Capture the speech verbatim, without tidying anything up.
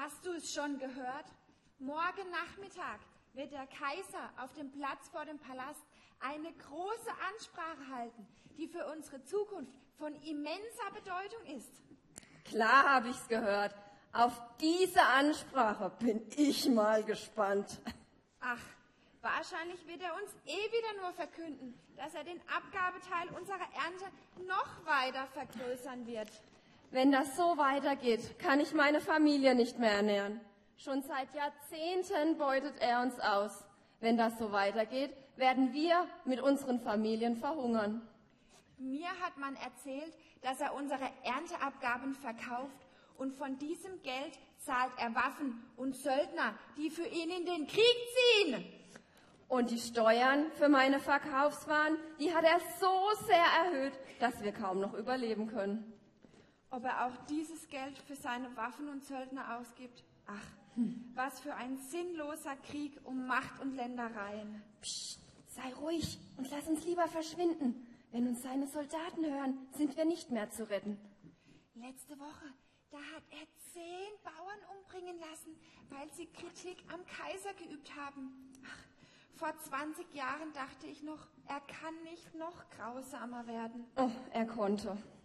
Hast du es schon gehört? Morgen Nachmittag wird der Kaiser auf dem Platz vor dem Palast eine große Ansprache halten, die für unsere Zukunft von immenser Bedeutung ist. Klar habe ich's gehört. Auf diese Ansprache bin ich mal gespannt. Ach, wahrscheinlich wird er uns eh wieder nur verkünden, dass er den Abgabeteil unserer Ernte noch weiter vergrößern wird. Wenn das so weitergeht, kann ich meine Familie nicht mehr ernähren. Schon seit Jahrzehnten beutet er uns aus. Wenn das so weitergeht, werden wir mit unseren Familien verhungern. Mir hat man erzählt, dass er unsere Ernteabgaben verkauft und von diesem Geld zahlt er Waffen und Söldner, die für ihn in den Krieg ziehen. Und die Steuern für meine Verkaufswaren, die hat er so sehr erhöht, dass wir kaum noch überleben können. Ob er auch dieses Geld für seine Waffen und Söldner ausgibt? Ach, hm. was für ein sinnloser Krieg um Macht und Ländereien. Psst, sei ruhig und lass uns lieber verschwinden. Wenn uns seine Soldaten hören, sind wir nicht mehr zu retten. Letzte Woche, da hat er zehn Bauern umbringen lassen, weil sie Kritik am Kaiser geübt haben. Ach, vor zwanzig Jahren dachte ich noch, er kann nicht noch grausamer werden. Oh, er konnte.